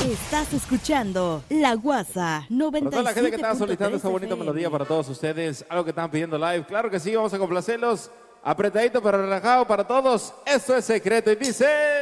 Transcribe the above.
Estás escuchando La Guasa 97.3 Para toda la gente que estaba solicitando esta bonita FM. melodía para todos ustedes, algo que están pidiendo live, claro que sí, vamos a complacerlos. Apretadito pero relajado para todos. Esto es Secreto y dice...